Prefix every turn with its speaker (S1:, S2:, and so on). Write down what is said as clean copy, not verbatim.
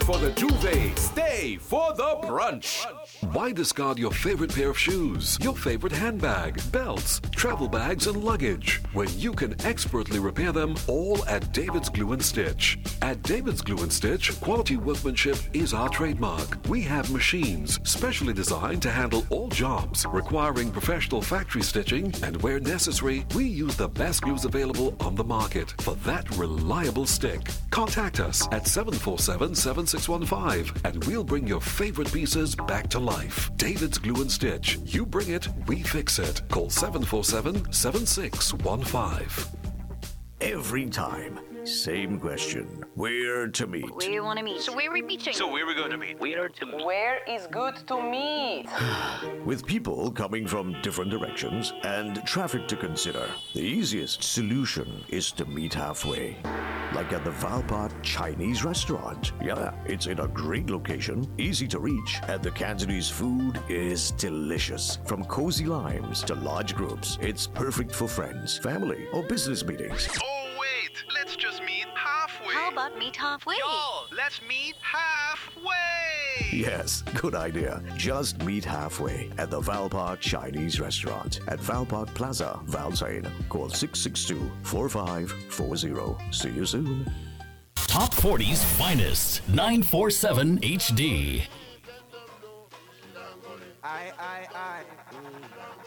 S1: for the duvet. Stay for the brunch.
S2: Why discard your favorite pair of shoes, your favorite handbag, belts, travel bags, and luggage when you can expertly repair them all at David's Glue and Stitch? At David's Glue and Stitch, quality workmanship is our trademark. We have machines specially designed to handle all jobs requiring professional factory stitching, and where necessary, we use the best glues available on the market for that reliable stick. Contact us at 747-7615 and we'll bring your favorite pieces back to life. David's Glue and Stitch. You bring it, we fix it. Call 747-7615.
S3: Every time, same question. Where to meet?
S4: Where you want to meet?
S5: So where are we meeting?
S6: So where are we going to meet?
S5: Where to meet?
S7: Where is good to meet?
S3: With people coming from different directions and traffic to consider, the easiest solution is to meet halfway. Like at the Valpart Chinese restaurant. Yeah, it's in a great location, easy to reach, and the Cantonese food is delicious. From cozy limes to large groups, it's perfect for friends, family, or business meetings.
S6: Oh, wait. Let's just meet halfway.
S4: How about meet halfway?
S6: Y'all, let's meet halfway.
S3: Yes, good idea. Just meet halfway at the Valpark Chinese Restaurant at Valpark Plaza, Valsain. Call 662-4540. See you soon.
S8: Top 40's finest 947 HD.